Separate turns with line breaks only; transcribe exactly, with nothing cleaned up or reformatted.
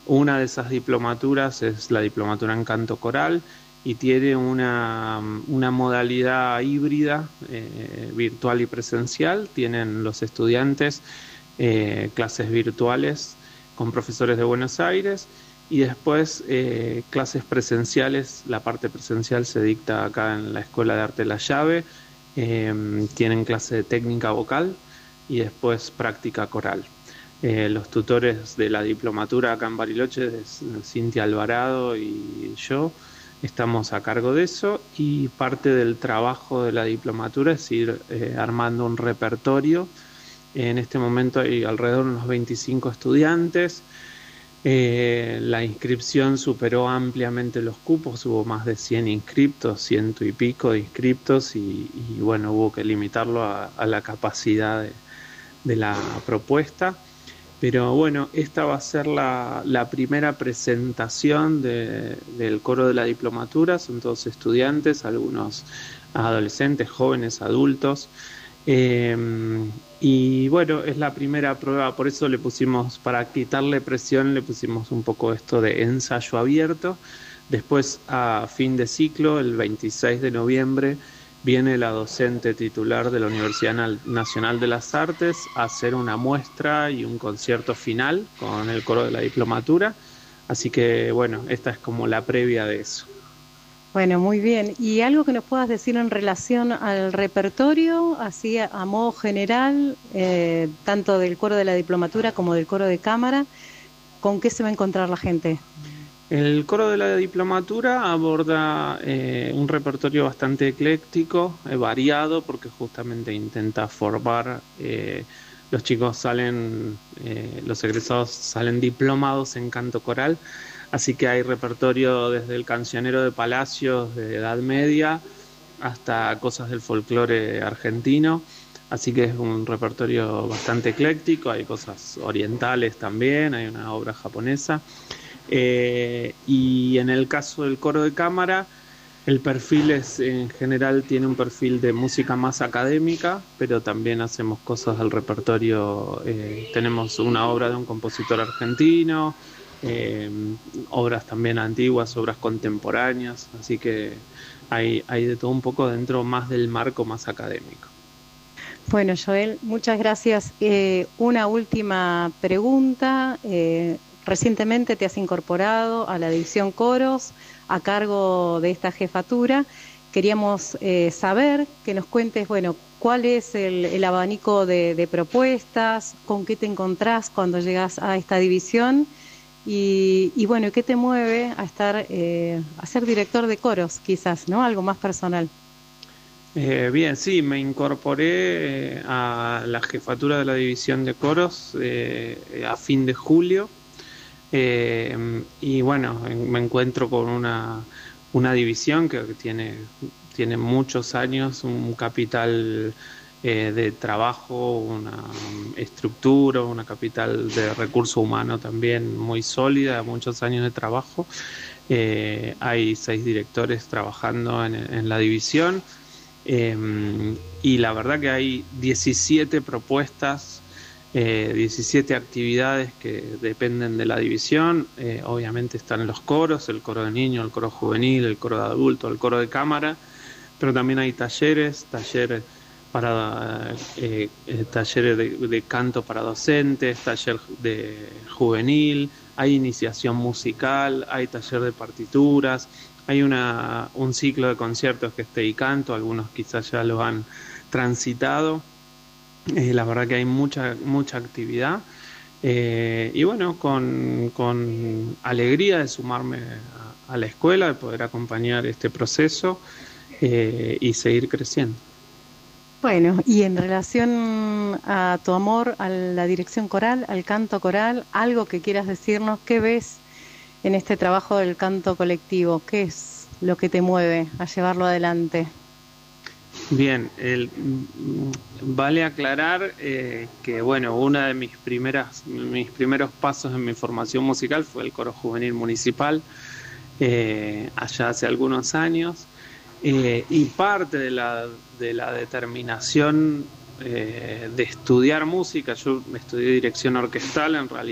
Una de esas diplomaturas es la diplomatura en canto coral y tiene una, una modalidad híbrida, eh, virtual y presencial. Tienen los estudiantes eh, clases virtuales con profesores de Buenos Aires y después eh, clases presenciales. La parte presencial se dicta acá en la Escuela de Arte La Llave. Eh, tienen clase de técnica vocal y después práctica coral. Eh, los tutores de la diplomatura acá en Bariloche es Cintia Alvarado y yo. Estamos a cargo de eso y parte del trabajo de la diplomatura es ir eh, armando un repertorio. En este momento hay alrededor de unos veinticinco estudiantes. Eh, la inscripción superó ampliamente los cupos, hubo más de cien inscriptos, ciento y pico de inscriptos y, y bueno, hubo que limitarlo a, a la capacidad de, de la propuesta. Pero bueno, esta va a ser la, la primera presentación de, del coro de la diplomatura. Son todos estudiantes, algunos adolescentes, jóvenes, adultos. Eh, y bueno, es la primera prueba, por eso le pusimos, para quitarle presión, le pusimos un poco esto de ensayo abierto. Después, a fin de ciclo, el veintiséis de noviembre, viene la docente titular de la Universidad Nacional de las Artes a hacer una muestra y un concierto final con el coro de la diplomatura. Así que bueno, esta es como la previa de eso.
Bueno, muy bien. ¿Y algo que nos puedas decir en relación al repertorio, así a, a modo general, eh, tanto del coro de la diplomatura como del coro de cámara? ¿Con qué se va a encontrar la gente?
El coro de la diplomatura aborda eh, un repertorio bastante ecléctico, eh, variado, porque justamente intenta formar, eh, los chicos salen, eh, los egresados salen diplomados en canto coral, así que hay repertorio desde el cancionero de palacios de Edad Media hasta cosas del folclore argentino, así que es un repertorio bastante ecléctico. Hay cosas orientales también, hay una obra japonesa. Eh, y en el caso del coro de cámara, el perfil es, en general tiene un perfil de música más académica, pero también hacemos cosas del repertorio. Eh, tenemos una obra de un compositor argentino, eh, obras también antiguas, obras contemporáneas, así que hay, hay de todo un poco dentro más del marco más académico.
Bueno, Joel, muchas gracias. Eh, una última pregunta. Eh, Recientemente te has incorporado a la división coros a cargo de esta jefatura. Queríamos eh, saber que nos cuentes, bueno, cuál es el, el abanico de, de propuestas, con qué te encontrás cuando llegas a esta división y, y bueno, qué te mueve a estar, eh, a ser director de coros, quizás, ¿no? Algo más personal.
Eh, bien, sí, me incorporé eh, a la jefatura de la división de coros eh, a fin de julio. Eh, y bueno, me encuentro con una, una división que tiene, tiene muchos años, un capital eh, de trabajo, una estructura, una capital de recurso humano también muy sólida, muchos años de trabajo. Eh, hay seis directores trabajando en, en la división eh, y la verdad que hay diecisiete propuestas, Eh, diecisiete actividades que dependen de la división. Eh, obviamente están los coros, el coro de niños, el coro juvenil, el coro de adultos, el coro de cámara, pero también hay talleres, talleres para eh, eh, talleres de, de canto para docentes, taller de juvenil, hay iniciación musical, hay taller de partituras, hay una, un ciclo de conciertos que es Te y Canto, algunos quizás ya lo han transitado. Eh, la verdad que hay mucha mucha actividad eh, y bueno, con, con alegría de sumarme a, a la escuela, de poder acompañar este proceso eh, y seguir creciendo.
Bueno, y en relación a tu amor a la dirección coral, al canto coral, algo que quieras decirnos, ¿qué ves en este trabajo del canto colectivo? ¿Qué es lo que te mueve a llevarlo adelante?
Bien, el, vale aclarar eh, que bueno, una de mis primeras, mis primeros pasos en mi formación musical fue el coro juvenil municipal, eh, allá hace algunos años, eh, y parte de la, de la determinación eh, de estudiar música, yo estudié dirección orquestal en realidad.